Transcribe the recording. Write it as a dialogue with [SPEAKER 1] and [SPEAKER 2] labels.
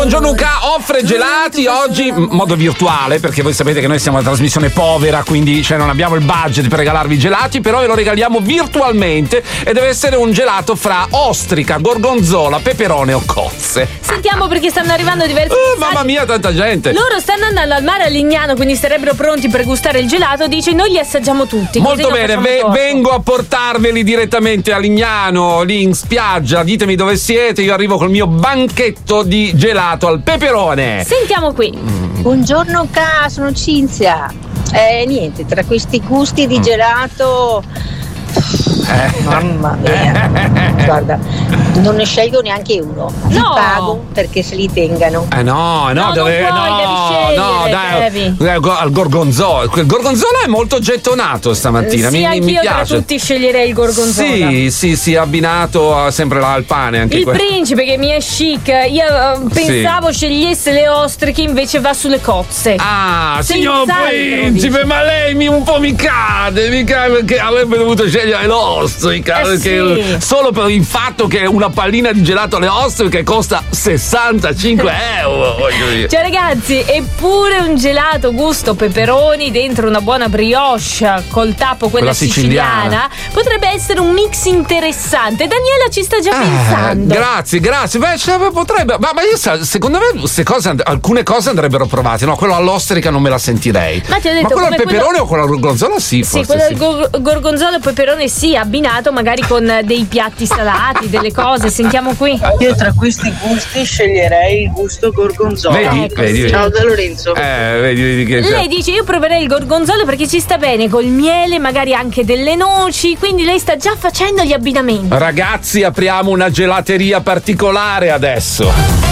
[SPEAKER 1] Buongiorno Luca, offre gelati oggi in modo virtuale, perché voi sapete che noi siamo una trasmissione povera, quindi non abbiamo il budget per regalarvi gelati, però ve lo regaliamo virtualmente e deve essere un gelato fra ostrica, gorgonzola, peperone o cozze.
[SPEAKER 2] Sentiamo, perché stanno arrivando diversi
[SPEAKER 1] mamma mia, tanta gente.
[SPEAKER 2] Loro stanno andando al mare a Lignano, quindi sarebbero pronti per gustare il gelato. Dice: noi li assaggiamo tutti.
[SPEAKER 1] Molto bene, vengo a portarveli direttamente a Lignano, lì in spiaggia. Ditemi dove siete, io arrivo col mio banchetto di gelato al peperone.
[SPEAKER 2] Sentiamo qui.
[SPEAKER 3] Buongiorno sono Cinzia. Niente, tra questi gusti di gelato, mamma mia, guarda, non ne scelgo neanche uno. Li pago perché se li tengano.
[SPEAKER 1] No,
[SPEAKER 2] devi
[SPEAKER 1] dai, al gorgonzola. Il gorgonzola è molto gettonato stamattina.
[SPEAKER 2] Sì,
[SPEAKER 1] mi piace.
[SPEAKER 2] Tra tutti sceglierei il gorgonzola.
[SPEAKER 1] Sì, abbinato sempre al pane. Anche
[SPEAKER 2] il principe, che mi è chic. Io pensavo scegliesse le ostriche, invece va sulle cozze.
[SPEAKER 1] Signor principe, ma lei un po' mi cade perché avrebbe dovuto scegliere l'ostrica, perché solo per il fatto che una pallina di gelato alle ostriche costa 65 euro.
[SPEAKER 2] Cioè ragazzi, eppure un gelato gusto peperoni dentro una buona brioche col tappo, quella siciliana, potrebbe essere un mix interessante. Daniela ci sta già pensando.
[SPEAKER 1] Grazie. Beh, potrebbe, ma io secondo me alcune cose andrebbero provate. No, quello all'ostrica non me la sentirei.
[SPEAKER 2] Ma ti ho detto,
[SPEAKER 1] quello al peperone o quello al gorgonzola
[SPEAKER 2] sì, quello al gorgonzola e peperone sì, abbinato magari con dei piatti salati, delle cose. Sentiamo qui.
[SPEAKER 4] Io tra questi gusti sceglierei il gusto gorgonzola.
[SPEAKER 1] Vedi.
[SPEAKER 4] Ciao da Lorenzo.
[SPEAKER 1] Vedi che
[SPEAKER 2] lei dice: io proverei il gorgonzola perché ci sta bene col miele, magari anche delle noci, quindi lei sta già facendo gli abbinamenti.
[SPEAKER 1] Ragazzi, apriamo una gelateria particolare adesso.